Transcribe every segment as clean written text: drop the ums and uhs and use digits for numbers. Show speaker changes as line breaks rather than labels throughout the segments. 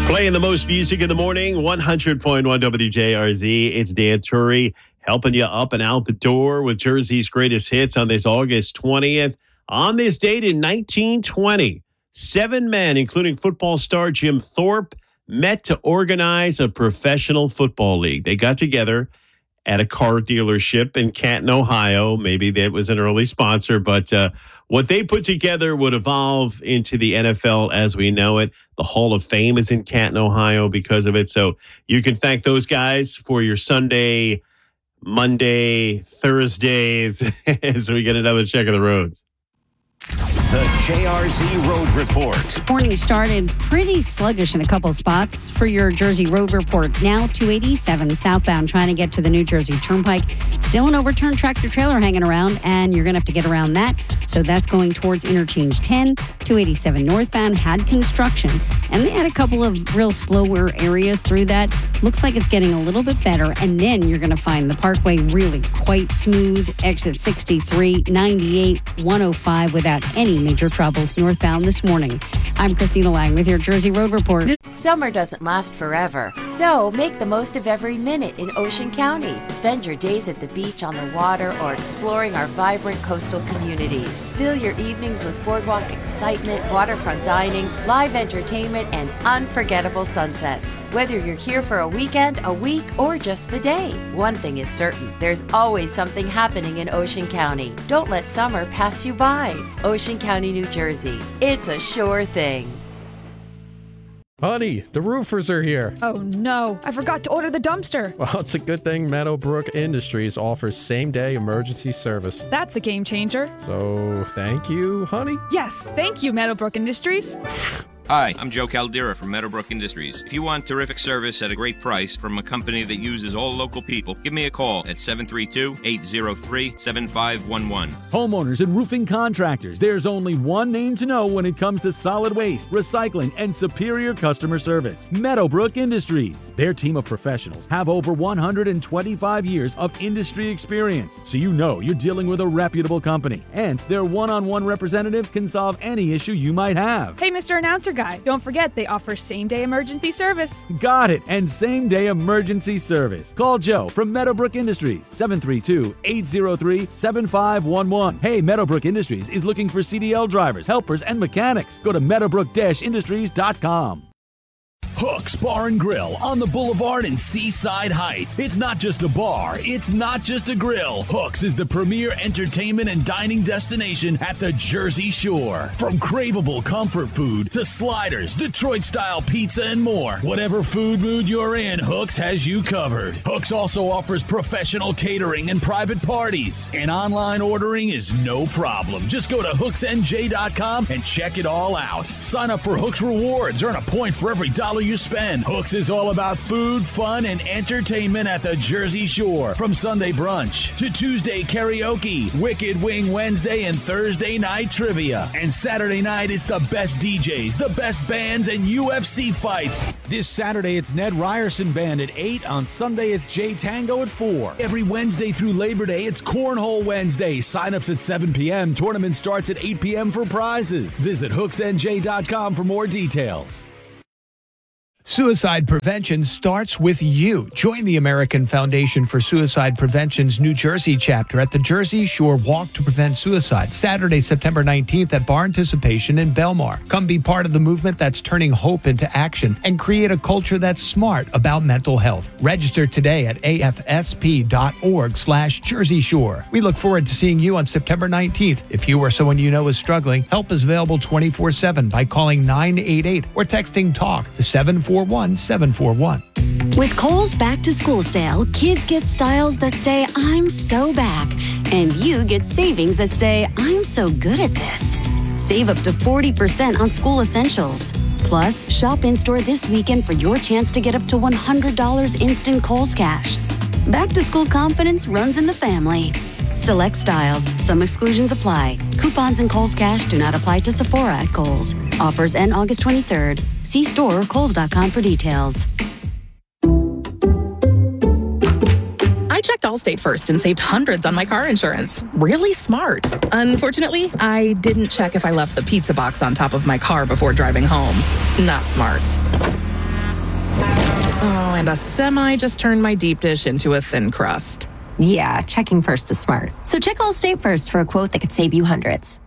Playing the most music in the morning, 100.1 WJRZ. It's Dan Turry helping you up and out the door with Jersey's greatest hits on this August 20th. On this date in 1920, 7 men, including football star Jim Thorpe, met to organize a professional football league. They got together at a car dealership in Canton, Ohio. Maybe that was an early sponsor, but what they put together would evolve into the NFL as we know it. The Hall of Fame is in Canton, Ohio because of it. So you can thank those guys for your Sunday, Monday, Thursdays as we get another check of the roads.
The JRZ Road Report.
Morning started pretty sluggish in a couple spots for your Jersey Road Report. Now 287 southbound trying to get to the New Jersey Turnpike. Still an overturned tractor trailer hanging around, and you're going to have to get around that. So that's going towards interchange 10. 287 northbound had construction, and they had a couple of real slower areas through that. Looks like it's getting a little bit better, and then you're going to find the Parkway really quite smooth. Exit 63, 98, 105 without any major troubles northbound this morning. I'm Christina Lang with your Jersey Road Report.
Summer doesn't last forever, so make the most of every minute in Ocean County. Spend your days at the beach, on the water, or exploring our vibrant coastal communities. Fill your evenings with boardwalk excitement, waterfront dining, live entertainment, and unforgettable sunsets. Whether you're here for a weekend, a week, or just the day, one thing is certain. There's always something happening in Ocean County. Don't let summer pass you by. Ocean County, New Jersey. It's a sure thing.
Honey, the roofers are here.
Oh no, I forgot to order the dumpster.
Well, it's a good thing Meadowbrook Industries offers same-day emergency service.
That's a game changer.
So, thank you, honey?
Yes, thank you, Meadowbrook Industries.
Hi, I'm Joe Caldera from Meadowbrook Industries. If you want terrific service at a great price from a company that uses all local people, give me a call at 732-803-7511.
Homeowners and roofing contractors, there's only one name to know when it comes to solid waste, recycling, and superior customer service. Meadowbrook Industries. Their team of professionals have over 125 years of industry experience, so you know you're dealing with a reputable company. And their one-on-one representative can solve any issue you might have.
Hey, Mr. Announcer Guy, don't forget they offer same-day emergency service.
Got it, and same-day emergency service. Call Joe from Meadowbrook Industries, 732-803-7511. Hey, Meadowbrook Industries is looking for CDL drivers, helpers, and mechanics. Go to meadowbrook-industries.com. Hooks Bar and Grill on the Boulevard in Seaside Heights. It's not just a bar, it's not just a grill. Hooks is the premier entertainment and dining destination at the Jersey Shore. From craveable comfort food to sliders, Detroit-style pizza, and more. Whatever food mood you're in, Hooks has you covered. Hooks also offers professional catering and private parties. And online ordering is no problem. Just go to hooksnj.com and check it all out. Sign up for Hooks Rewards, earn a point for every dollar you spend. Hooks is all about food, fun, and entertainment at the Jersey Shore. From Sunday brunch to Tuesday karaoke, Wicked Wing Wednesday, and Thursday night trivia. And Saturday night, it's the best DJs, the best bands, and UFC fights. This Saturday, it's Ned Ryerson Band at 8. On Sunday, it's J Tango at 4. Every Wednesday through Labor Day, it's Cornhole Wednesday. Sign-ups at 7 p.m. Tournament starts at 8 p.m. for prizes. Visit hooksnj.com for more details.
Suicide prevention starts with you. Join the American Foundation for Suicide Prevention's New Jersey chapter at the Jersey Shore Walk to Prevent Suicide, Saturday, September 19th at Bar Anticipation in Belmar. Come be part of the movement that's turning hope into action and create a culture that's smart about mental health. Register today at afsp.org/Jersey Shore. We look forward to seeing you on September 19th. If you or someone you know is struggling, help is available 24/7 by calling 988 or texting TALK to 741-741.
With Kohl's Back to School sale, kids get styles that say, I'm so back. And you get savings that say, I'm so good at this. Save up to 40% on school essentials. Plus, shop in-store this weekend for your chance to get up to $100 instant Kohl's cash. Back to school confidence runs in the family. Select styles. Some exclusions apply. Coupons and Kohl's Cash do not apply to Sephora at Kohl's. Offers end August 23rd. See store or Kohl's.com for details.
I checked Allstate first and saved hundreds on my car insurance. Really smart. Unfortunately, I didn't check if I left the pizza box on top of my car before driving home. Not smart. Oh, and a semi just turned my deep dish into a thin crust.
Yeah, checking first is smart. So check Allstate first for a quote that could save you hundreds.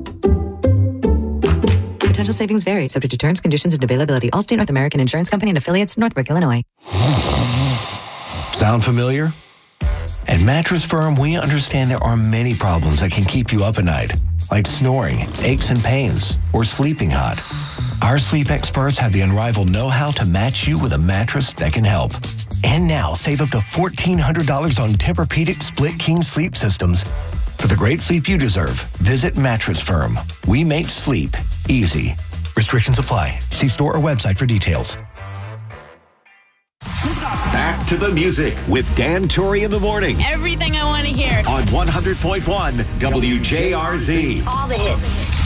Potential savings vary, subject to terms, conditions, and availability. Allstate North American Insurance Company and affiliates, Northbrook, Illinois.
Sound familiar? At Mattress Firm, we understand there are many problems that can keep you up at night, like snoring, aches and pains, or sleeping hot. Our sleep experts have the unrivaled know-how to match you with a mattress that can help. And now, save up to $1,400 on Tempur-Pedic Split King sleep systems. For the great sleep you deserve, visit Mattress Firm. We make sleep easy. Restrictions apply. See store or website for details.
Back to the music with Dan Torrey in the morning.
Everything I want to hear.
On 100.1 WJRZ.
All the hits.